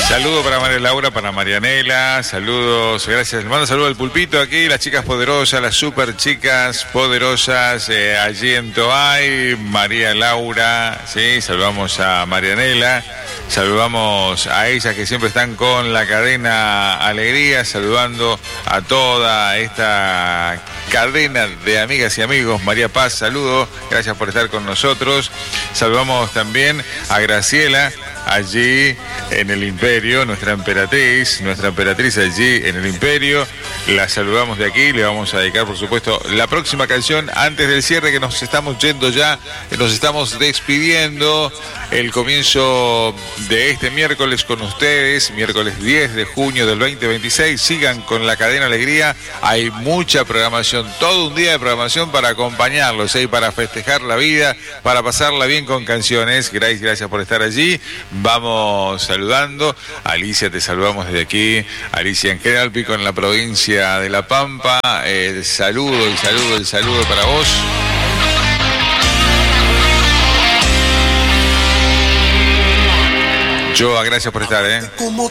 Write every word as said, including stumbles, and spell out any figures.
Saludo para María Laura, para Marianela, saludos, gracias. Le mando saludo al Pulpito aquí, las chicas poderosas, las super chicas poderosas, eh, allí en Toay, María Laura, sí, saludamos a Marianela, saludamos a ellas que siempre están con la cadena Alegría, saludando a toda esta cadena de amigas y amigos. María Paz, saludo, gracias por estar con nosotros. Saludamos también a Graciela, allí en el Imperio, nuestra emperatriz, nuestra emperatriz allí en el Imperio. La saludamos de aquí, le vamos a dedicar, por supuesto, la próxima canción antes del cierre, que nos estamos yendo ya, nos estamos despidiendo. El comienzo de este miércoles con ustedes, miércoles diez de junio del veinte veintiséis. Sigan con la cadena Alegría, hay mucha programación, todo un día de programación para acompañarlos, ¿eh? Para festejar la vida, para pasarla bien con canciones. Gracias, gracias por estar allí. Vamos saludando. Alicia, te saludamos desde aquí. Alicia en Generalpico, en la provincia de La Pampa. El saludo, el saludo, el saludo para vos. Joa, gracias por estar, ¿eh?